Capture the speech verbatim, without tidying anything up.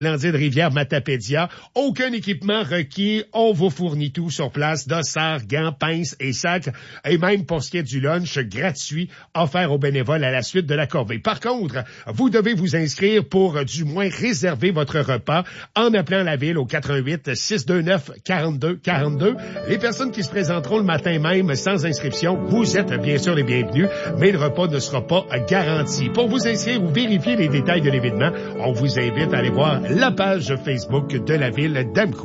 Landine Rivière Matapédia. Aucun équipement requis. On vous fournit tout sur place. Dossards, gants, pinces et sacs. Et même pour ce qui est du lunch gratuit offert aux bénévoles à la suite de la corvée. Par contre, vous devez vous inscrire pour euh, du moins réserver votre repas en appelant la ville au quatre un huit, six deux neuf, quarante-deux quarante-deux. Les personnes qui se présenteront le matin même sans inscription, vous êtes bien sûr les bienvenus, mais le repas ne sera pas garanti. Pour vous inscrire ou vérifier les détails de l'événement, on vous invite à aller voir la page Facebook de la ville d'Amqui.